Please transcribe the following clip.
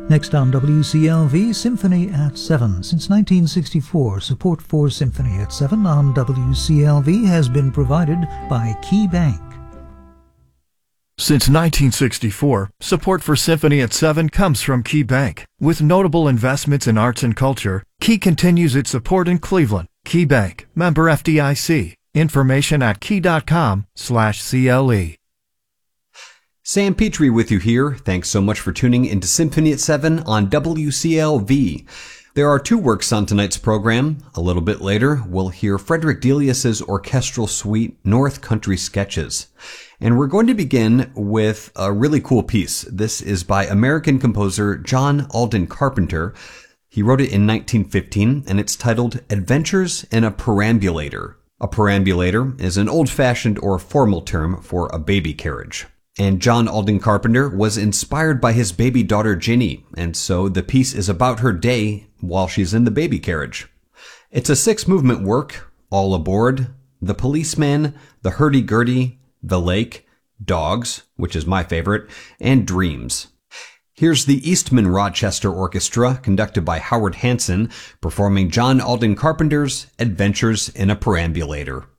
Next on WCLV, Symphony at 7. Since 1964, support for Symphony at 7 on WCLV has been provided by Key Bank. Since 1964, support for Symphony at 7 comes from Key Bank. With notable investments in arts and culture, Key continues its support in Cleveland. Key Bank, member FDIC. Information at key.com/CLE. Sam Petrie with you here. Thanks so much for tuning into Symphony at 7 on WCLV. There are two works on tonight's program. A little bit later, we'll hear Frederick Delius's orchestral suite, North Country Sketches. And we're going to begin with a really cool piece. This is by American composer John Alden Carpenter. He wrote it in 1915, and it's titled Adventures in a Perambulator. A perambulator is an old-fashioned or formal term for a baby carriage. And John Alden Carpenter was inspired by his baby daughter Ginny, and so the piece is about her day while she's in the baby carriage. It's a 6-movement work, All Aboard, The Policeman, The Hurdy-Gurdy, The Lake, Dogs, which is my favorite, and Dreams. Here's the Eastman Rochester Orchestra, conducted by Howard Hanson, performing John Alden Carpenter's Adventures in a Perambulator.